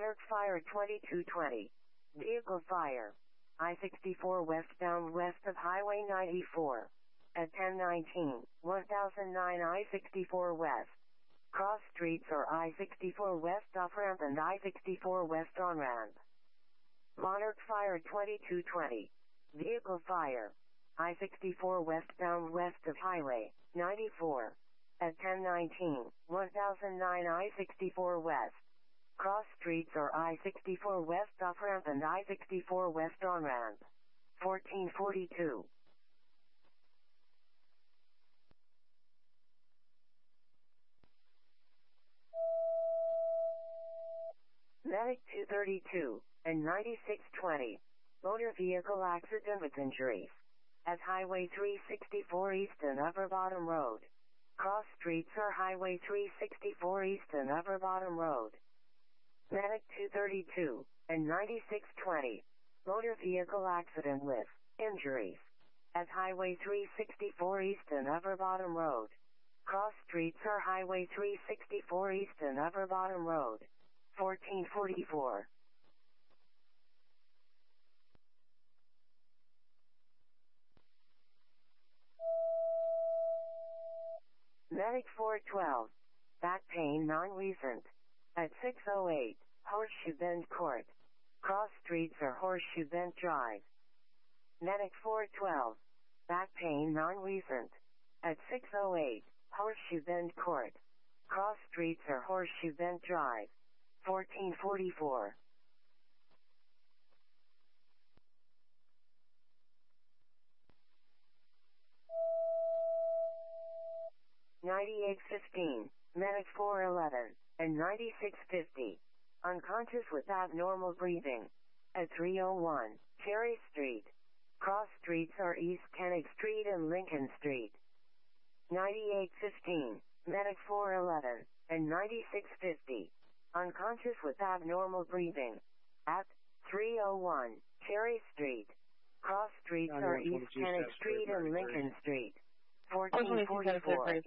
Monarch Fire 2220. Vehicle fire. I-64 westbound west of Highway 94. At 1019, 1009 I-64 west. Cross streets or I-64 west off-ramp and I-64 west on-ramp. Monarch Fire 2220. Vehicle fire. I-64 westbound west of Highway 94. At 1019, 1009 I-64 west. Cross streets or I-64 west off-ramp and I-64 west on-ramp. 1442. Medic 232 and 9620. Motor vehicle accident with injuries. At Highway 364 East and Upper Bottom Road. Cross streets or Highway 364 East and Upper Bottom Road. Medic 232 and 9620. Motor vehicle accident with injuries. At Highway 364 East and Upper Bottom Road. Cross streets or Highway 364 East and Upper Bottom Road. 1444. Medic 412. Back pain non-recent. At 608, Horseshoe Bend Court. Cross streets or Horseshoe Bend Drive. Medic 412. Back pain non-recent. At 608, Horseshoe Bend Court. Cross streets or Horseshoe Bend Drive. 1444. (9815), Medic 411, and 9650. Unconscious with abnormal breathing. At 301, Cherry Street. Cross streets are East Kennick Street and Lincoln Street. 9815, Medic 411, and 9650. Unconscious with abnormal breathing. At 301, Cherry Street. Cross streets are East Kennick Street and Lincoln Street. 1444.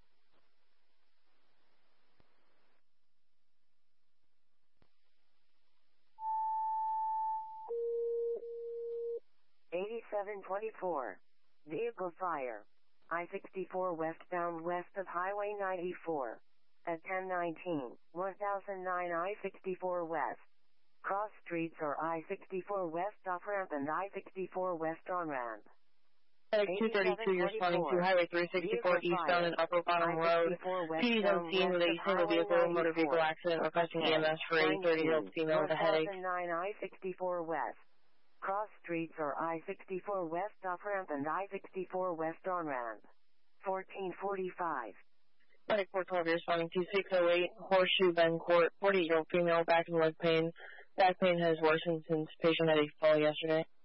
8724. Vehicle fire. I-64 westbound west of Highway 94. At 1019, 1009 I-64 west. Cross streets or I-64 west off-ramp and I-64 west on-ramp. Medic 232 responding to Highway 364 eastbound and Upper Bottom Road. PD is on scene with a single vehicle motor vehicle accident requesting EMS for a 30-year-old female with a headache. 1009 I-64 west. Cross streets or I-64 west off-ramp and I-64 west on-ramp. 1445. Medic 412 responding to 608 Horseshoe Bend Court. 48-year-old female back and leg pain. Back pain has worsened since patient had a fall yesterday.